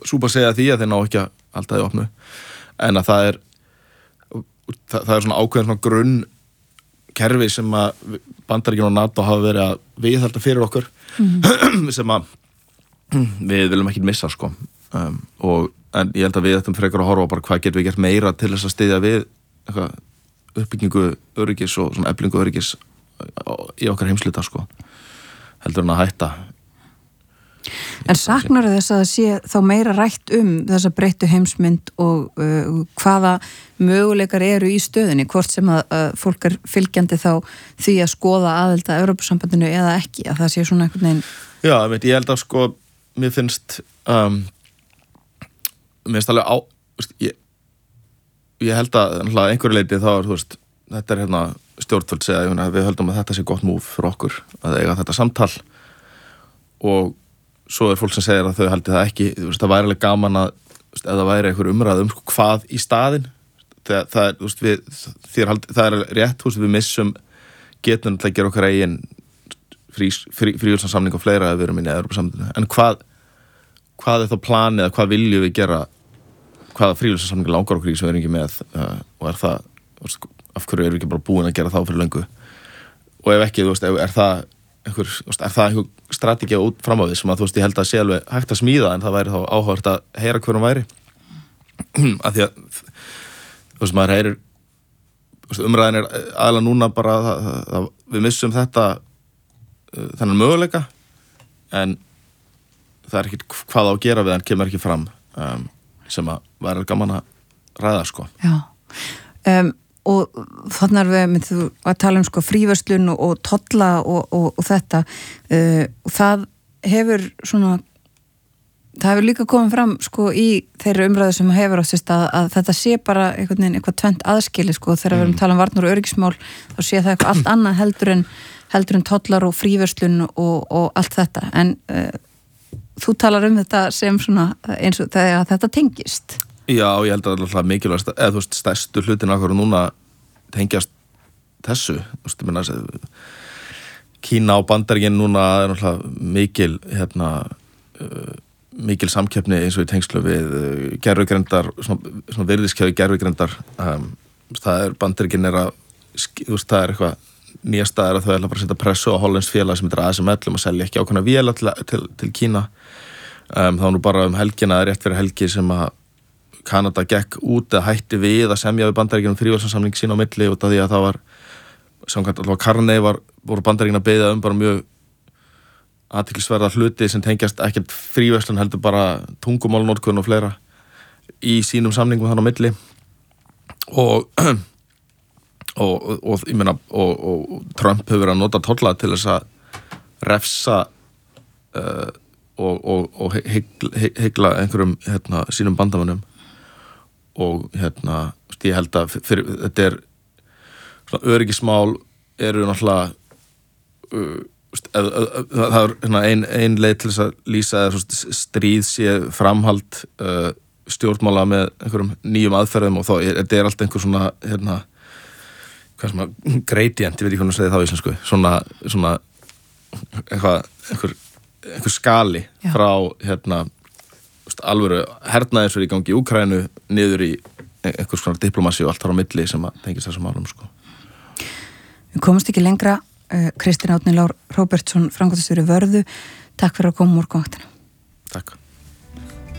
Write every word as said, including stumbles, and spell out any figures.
súpa segja því að þeir ná ekki að halda því opnu, en að það er það, það er svona ákveðin svona grunn kerfi sem að Bandaríkin og NATO hafa verið að viðhalda fyrir okkur mm. sem að við viljum ekki missa sko um, og en ég held að við ættum frekar að horfa bara hvað getum við gert meira til þess að styðja við eitthvað, uppbyggingu öryggis og svona eflingu öryggis í okkar heimsluta sko heldur en að hætta. En saknar þess að það sé þá meira rætt um þessa breyttu heimsmynd og uh, hvaða möguleikar eru í stöðinni, hvort sem að uh, fólk er fylgjandi þá því að skoða aðild að Evrópusambandinu eða ekki, að það sé svona einhvern veginn. Já, ég held að sko, mér finnst um, mér finnst alveg á veist, ég, ég held að einhverju leiti þá er, þú veist, þetta er hérna stjórnvöld segja, við höldum að þetta sé gott múf fyrir okkur, að eiga þetta samtal og svo er fólk sem segir að þau haldi það ekki, þú veist, það væri alveg gaman að, þú veist, ef það væri einhver umræð um sko, hvað í staðinn, það, það er, þú veist, við, þér haldi, það er rétt, þú veist, við missum getum til að gera okkar eigin fríhjálpssamning og fleira ef við erum inn í Evrópusambandinu, en hvað, hvað er þá planið, hvað viljum við gera, hvaða fríhjálpssamning langar okkur í sem við erum ekki með uh, og er það, þú veist, af hverju erum við ekki bara búin að gera þá fyrir löngu og ef ekki, þú veist, er það einhver, er það einhver strategía út fram á því sem að þú veist, ég held að sé alveg hægt að smíða en það væri þá áhugavert að heyra hver hún væri af því að þú veist, maður heyrir umræðin er aðalega núna bara að, að við missum þetta þennan möguleika en það er ekki hvað á að gera við hann kemur ekki fram um, sem að væri gaman að ræða sko. Já um, og þannig er við myndið að tala um sko fríverslun og, og tolla og, og, og þetta uh, og það hefur svona það hefur líka komið fram sko í þeirra umræðu sem hefur átt sérst að, að þetta sé bara einhvern veginn eitthvað tvennt aðskili sko þegar mm. við erum að tala um varnir og öryggismál þá sé það eitthvað allt annað heldur en heldur en tollar og fríverslun og, og allt þetta en uh, þú talar um þetta sem svona eins og þegar þetta tengist. Já, ég held að alltaf mikilvægast eða þú veist, stærstu hlutin okkur núna tengjast þessu þú veist, minna Kína og Bandaríkin núna er alltaf mikil hérna uh, mikil samkeppni eins og í tengslu við uh, gervigreindar, svona, svona virðiskeiði gervigreindar um, það er Bandaríkin er að þú veist, það er eitthvað nýjasta er að þau ætla bara að setja pressu á hollenskt félag sem heitir A S M L um að selja ekki ákveðna véla til, til, til Kína um, þá nú bara um helgina rétt fyrir helgi sem að Kanada gekk út eða hætti við að semja við Bandaríkjunum fríverslunarsamning sín á milli út af því að það var samkvæmt allavega Carney var, voru Bandaríkjun að biðja um bara mjög athyglisverða hluti sem tengjast ekkert fríverslun heldur bara tungumálnotkun og fleira í sínum samningum þar á milli og og, og, og ég meina og, og Trump hefur verið að nota tolla til þess að refsa uh, og, og, og hygla, hygla einhverjum hérna, sínum bandamönnum og hérna, ég held að fyrir, þetta er svona öryggismál eru náttúrulega uh, það er hérna, ein, ein leið til þess að lýsa eða stríð sé framhald uh, stjórnmála með einhverjum nýjum aðferðum og þá er, þetta er alltaf einhver svona hérna, hvað sem að gradient, ég veit ekki hvernig að segja það í íslensku svona, svona eitthvað, einhver, einhver skali Já. Frá hérna alvöru hernaðir svo í gangi í Úkraínu niður í einhvers konar diplomasi og allt þar á milli sem að tengist þessum málum sko. Við komumst ekki lengra Kristinn Árni Lár Róbertsson, framkvæmdastjóri Vörðu, takk fyrir að koma morgunvaktina. Takk.